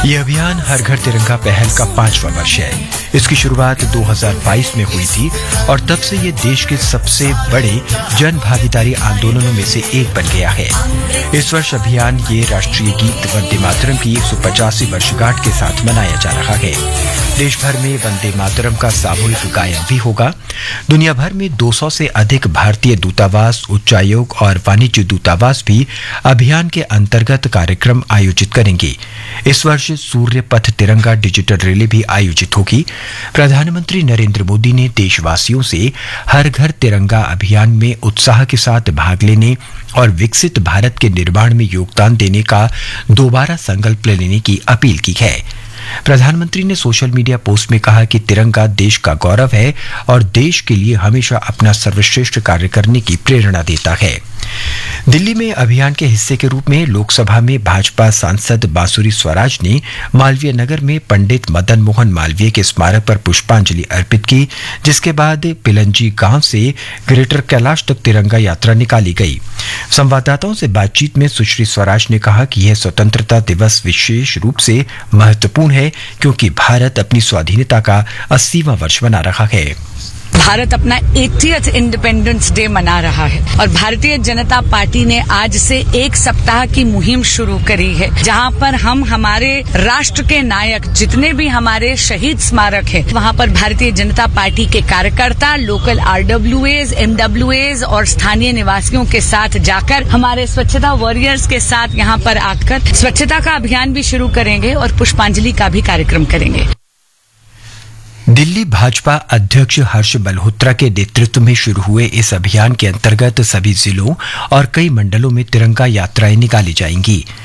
ये अभियान हर घर तिरंगा पहल का 5वां वर्ष है। इसकी शुरुआत 2022 में हुई थी और तब से ये देश के सबसे बड़े जन भागीदारी आंदोलनों में से एक बन गया है। इस वर्ष अभियान ये राष्ट्रीय गीत वंदे मातरम की 185वीं वर्षगांठ के साथ मनाया जा रहा है। देश भर में वंदे मातरम का सामूहिक गायन भी होगा। दुनिया भर में 200 से अधिक भारतीय दूतावास, उच्चायोग और वाणिज्य दूतावास भी अभियान के अंतर्गत कार्यक्रम आयोजित करेंगे। इस वर्ष सूर्य पथ तिरंगा डिजिटल रैली भी आयोजित होगी। प्रधानमंत्री नरेंद्र मोदी ने देशवासियों से हर घर तिरंगा अभियान में उत्साह के साथ भाग लेने और विकसित भारत के निर्माण में योगदान देने का दोबारा संकल्प लेने की अपील की है। प्रधानमंत्री ने सोशल मीडिया पोस्ट में कहा कि तिरंगा देश का गौरव है और देश के लिए हमेशा अपना सर्वश्रेष्ठ कार्य करने की प्रेरणा देता है। दिल्ली में अभियान के हिस्से के रूप में लोकसभा में भाजपा सांसद बांसुरी स्वराज ने मालवीय नगर में पंडित मदन मोहन मालवीय के स्मारक पर पुष्पांजलि अर्पित की, जिसके बाद पिलंजी गांव से ग्रेटर कैलाश तक तिरंगा यात्रा निकाली गई। संवाददाताओं से बातचीत में सुश्री स्वराज ने कहा कि यह स्वतंत्रता दिवस विशेष रूप से महत्वपूर्ण है क्योंकि भारत अपनी स्वाधीनता का 80वां वर्ष मना रहा है। भारत अपना 80th इंडिपेंडेंस डे मना रहा है और भारतीय जनता पार्टी ने आज से एक सप्ताह की मुहिम शुरू करी है, जहां पर हम हमारे राष्ट्र के नायक जितने भी हमारे शहीद स्मारक है वहां पर भारतीय जनता पार्टी के कार्यकर्ता, लोकल RWAs, MWAs और स्थानीय निवासियों के साथ जाकर हमारे स्वच्छता वॉरियर्स के साथ यहां पर आकर स्वच्छता का अभियान भी शुरू करेंगे और पुष्पांजलि का भी कार्यक्रम करेंगे। दिल्ली भाजपा अध्यक्ष हर्ष मल्होत्रा के नेतृत्व में शुरू हुए इस अभियान के अंतर्गत सभी जिलों और कई मंडलों में तिरंगा यात्राएं निकाली जाएंगी।